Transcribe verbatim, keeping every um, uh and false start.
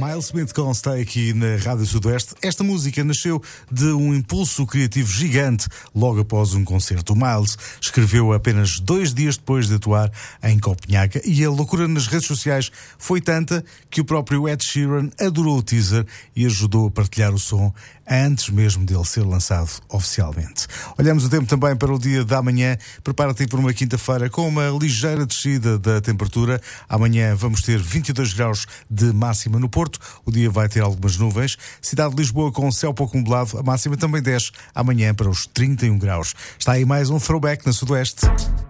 Miles Smith consta aqui na Rádio Sudoeste. Esta música nasceu de um impulso criativo gigante logo após um concerto. O Miles escreveu apenas dois dias depois de atuar em Copenhaga e a loucura nas redes sociais foi tanta que o próprio Ed Sheeran adorou o teaser e ajudou a partilhar o som antes mesmo dele ser lançado oficialmente. Olhamos o tempo também para o dia da manhã. Prepara-te para uma quinta-feira com uma ligeira descida da temperatura. Amanhã vamos ter vinte e dois graus de máxima no Porto. O dia vai ter algumas nuvens. Cidade de Lisboa com céu pouco nublado. A máxima também desce amanhã para os trinta e um graus. Está aí mais um throwback na Sudoeste.